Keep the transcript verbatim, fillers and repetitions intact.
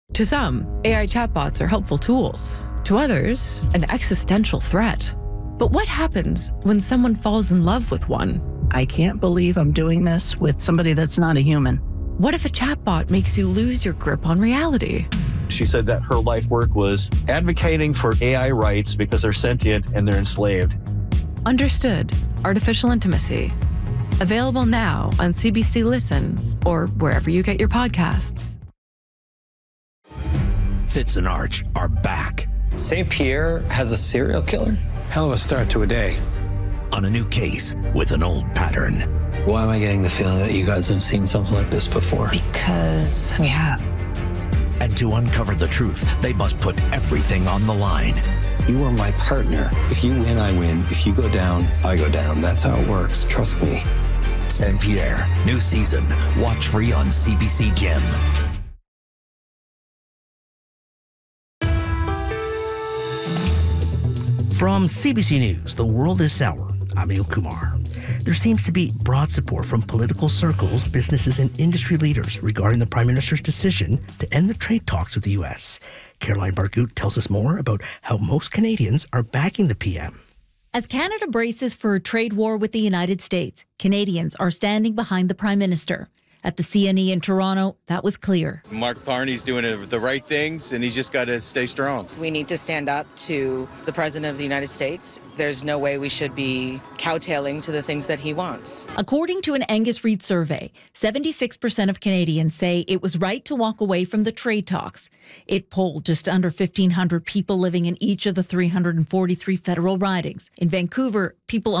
To some, A I chatbots are helpful tools. To others, an existential threat. But what happens when someone falls in love with one? I can't believe I'm doing this with somebody that's not a human. What if a chatbot makes you lose your grip on reality? She said that her life work was advocating for A I rights because they're sentient and they're enslaved. Understood. Artificial Intimacy. Available now on C B C Listen or wherever you get your podcasts. Fitz and Arch are back. Saint Pierre has a serial killer? Hell of a start to a day. On a new case with an old pattern. Why am I getting the feeling that you guys have seen something like this before? Because we have. And to uncover the truth, they must put everything on the line. You are my partner. If you win, I win. If you go down, I go down. That's how it works. Trust me. Saint Pierre, new season. Watch free on C B C Gem. From C B C News, The World is Sour, I'm Anil Kumar. There seems to be broad support from political circles, businesses, and industry leaders regarding the Prime Minister's decision to end the trade talks with the U S. Caroline Bargut tells us more about how most Canadians are backing the P M. As Canada braces for a trade war with the United States, Canadians are standing behind the Prime Minister. At the C N E in Toronto, that was clear. Mark Carney's doing the right things, and he's just got to stay strong. We need to stand up to the President of the United States. There's no way we should be kowtailing to the things that he wants. According to an Angus Reid survey, seventy-six percent of Canadians say it was right to walk away from the trade talks. It polled just under fifteen hundred people living in each of the three hundred forty-three federal ridings. In Vancouver, people